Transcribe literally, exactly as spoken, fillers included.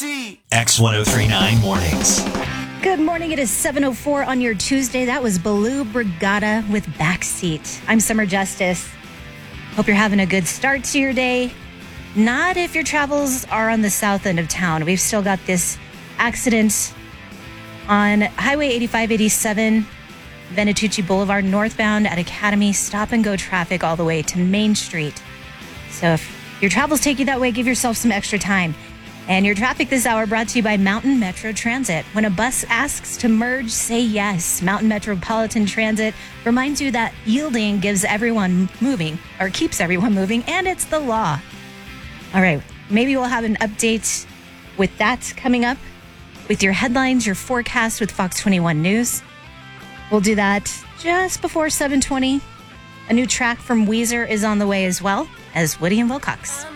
X ten thirty-nine Mornings. Good morning. It is seven oh four on your Tuesday. That was Baloo Brigada with Backseat. I'm Summer Justice. Hope you're having a good start to your day. Not if your travels are on the south end of town. We've still got this accident on Highway eighty-five eighty-seven, Venatucci Boulevard, northbound at Academy. Stop and go traffic all the way to Main Street. So if your travels take you that way, give yourself some extra time. And your traffic this hour brought to you by Mountain Metro Transit. When a bus asks to merge, say yes. Mountain Metropolitan Transit reminds you that yielding gives everyone moving, or keeps everyone moving, and it's the law. All right, maybe we'll have an update with that coming up with your headlines, your forecast with Fox twenty-one News. We'll do that just before seven twenty. A new track from Weezer is on the way as well as Woody and Wilcox.